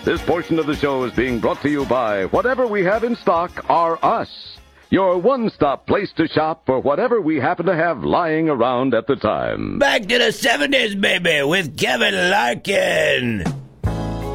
This portion of the show is being brought to you by Whatever We Have in Stock Are Us, your one-stop place to shop for whatever we happen to have lying around at the time. Back to the 70s, baby, with Kevin Larkin.